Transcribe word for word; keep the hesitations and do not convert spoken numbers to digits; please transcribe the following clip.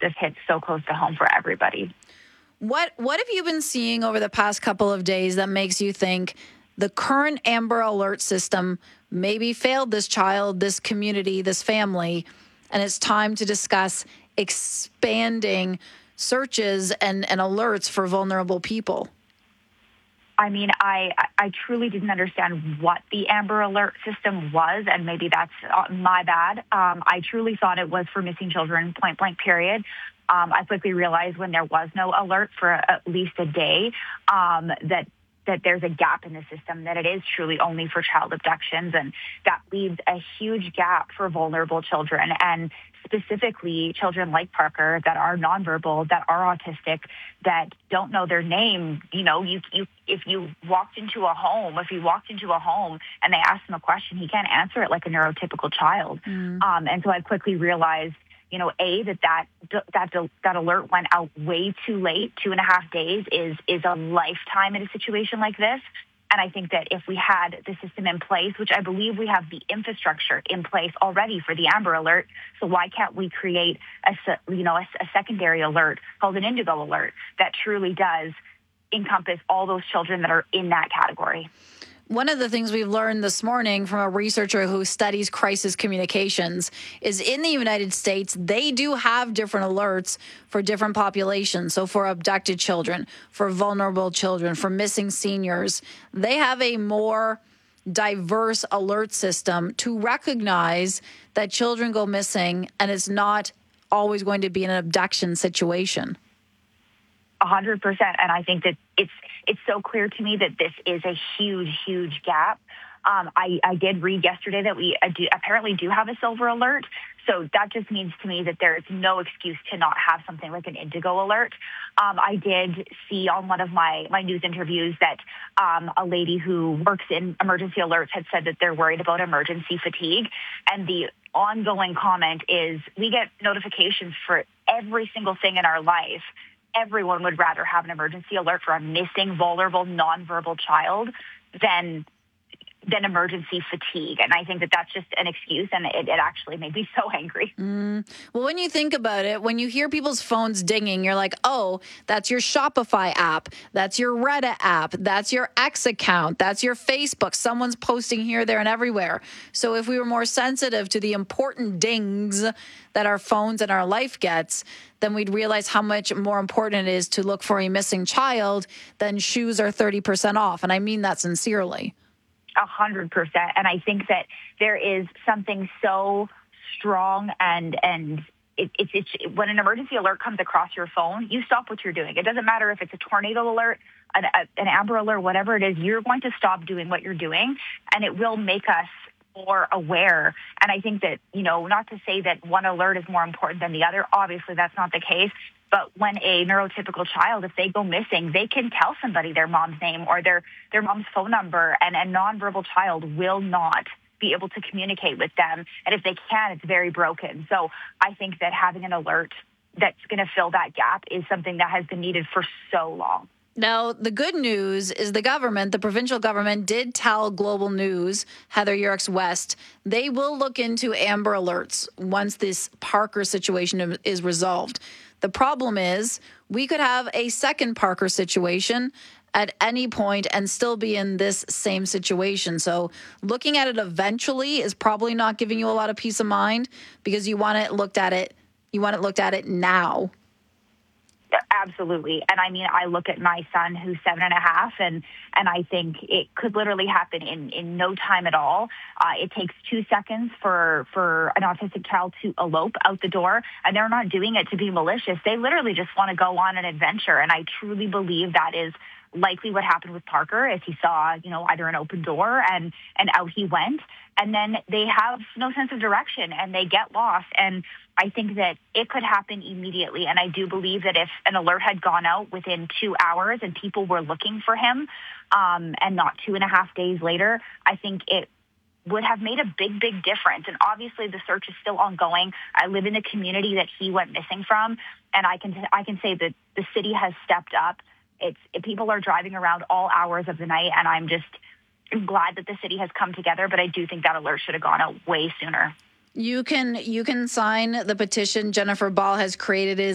this hits so close to home for everybody. What what have you been seeing over the past couple of days that makes you think the current Amber Alert system maybe failed this child, this community, this family, and it's time to discuss expanding searches and, and alerts for vulnerable people? I mean, I, I truly didn't understand what the Amber Alert system was, and maybe that's my bad. Um, I truly thought it was for missing children, point blank, period. Um, I quickly realized when there was no alert for at least a day um, that that there's a gap in the system, that it is truly only for child abductions, and that leaves a huge gap for vulnerable children, and specifically children like Parker that are nonverbal, that are autistic, that don't know their name. You know, you, you if you walked into a home, if you walked into a home and they asked him a question, he can't answer it like a neurotypical child. Mm. Um, and so I quickly realized, you know, A, that that, that that alert went out way too late. Two and a half days is is a lifetime in a situation like this. And I think that if we had the system in place, which I believe we have the infrastructure in place already for the Amber Alert, so why can't we create a, you know, a, a secondary alert called an Indigo Alert that truly does encompass all those children that are in that category? One of the things we've learned this morning from a researcher who studies crisis communications is in the United States, they do have different alerts for different populations. So for abducted children, for vulnerable children, for missing seniors, they have a more diverse alert system to recognize that children go missing and it's not always going to be an abduction situation. A hundred percent. And I think that it's it's so clear to me that this is a huge, huge gap. Um, I, I did read yesterday that we uh, do, apparently do have a silver alert. So that just means to me that there is no excuse to not have something like an Indigo Alert. Um, I did see on one of my, my news interviews that um, a lady who works in emergency alerts had said that they're worried about emergency fatigue. And the ongoing comment is, we get notifications for every single thing in our life. Everyone would rather have an emergency alert for a missing, vulnerable, nonverbal child than than emergency fatigue. And I think that that's just an excuse, and it, it actually made me so angry. Mm. Well, when you think about it, when you hear people's phones dinging, you're like, oh, that's your Shopify app. That's your Reddit app. That's your X account. That's your Facebook. Someone's posting here, there, and everywhere. So if we were more sensitive to the important dings that our phones and our life gets, then we'd realize how much more important it is to look for a missing child than shoes are thirty percent off. And I mean that sincerely. A hundred percent. And I think that there is something so strong and, and it, it, it's when an emergency alert comes across your phone, you stop what you're doing. It doesn't matter if it's a tornado alert, an, a, an Amber Alert, whatever it is, you're going to stop doing what you're doing, and it will make us more aware. And I think that, you know, not to say that one alert is more important than the other. Obviously, that's not the case. But when a neurotypical child, if they go missing, they can tell somebody their mom's name or their, their mom's phone number, and a nonverbal child will not be able to communicate with them. And if they can, it's very broken. So I think that having an alert that's going to fill that gap is something that has been needed for so long. Now, the good news is the government, the provincial government, did tell Global News, Heather Yerkes West, they will look into Amber Alerts once this Parker situation is resolved. The problem is we could have a second Parker situation at any point and still be in this same situation. So looking at it eventually is probably not giving you a lot of peace of mind, because you want it looked at it, you want it looked at it now. Absolutely. And I mean, I look at my son who's seven and a half, and, and I think it could literally happen in, in no time at all. Uh, it takes two seconds for, for an autistic child to elope out the door, and they're not doing it to be malicious. They literally just want to go on an adventure. And I truly believe that is likely what happened with Parker, is he saw, you know, either an open door and, and out he went. And then they have no sense of direction and they get lost. And I think that it could happen immediately. And I do believe that if an alert had gone out within two hours and people were looking for him, um, and not two and a half days later, I think it would have made a big, big difference. And obviously the search is still ongoing. I live in the community that he went missing from, and I can, I can say that the city has stepped up. It's, it, people are driving around all hours of the night, and I'm just glad that the city has come together, but I do think that alert should have gone out way sooner. You can you can sign the petition Jennifer Ball has created. It is